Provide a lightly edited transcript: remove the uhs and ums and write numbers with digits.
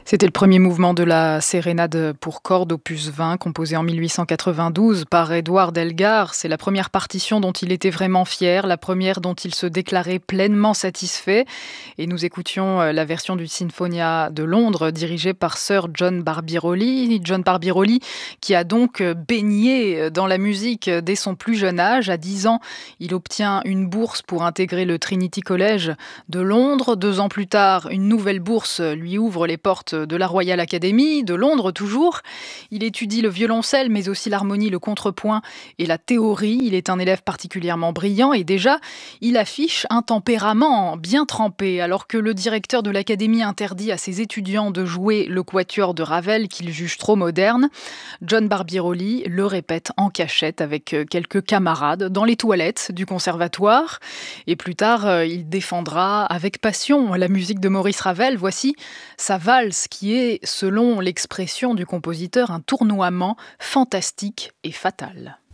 C'était le premier mouvement de la sérénade pour cordes opus 20, composé en 1892 par Édouard Elgar. C'est la première partition dont il était vraiment fier, la première dont il se déclarait pleinement satisfait. Et nous écoutions la version du Sinfonia de Londres, dirigée par Sir John Barbirolli. John Barbirolli, qui a donc baigné dans la musique dès son plus jeune âge. À 10 ans, il obtient une bourse pour intégrer le Trinity College de Londres. 2 ans plus tard, une nouvelle bourse lui ouvre les portes de la Royal Academy, de Londres toujours. Il étudie le violoncelle, mais aussi l'harmonie, le contrepoint et la théorie. Il est un élève particulièrement brillant et déjà, il affiche un tempérament bien trempé. Alors que le directeur de l'Académie interdit à ses étudiants de jouer le quatuor de Ravel qu'il juge trop moderne, John Barbirolli le répète en cachette avec quelques camarades dans les toilettes du conservatoire. Et plus tard, il défendra avec passion la musique de Maurice Ravel. Voici sa valse qui est, selon l'expression du compositeur, un tournoiement fantastique et fatal.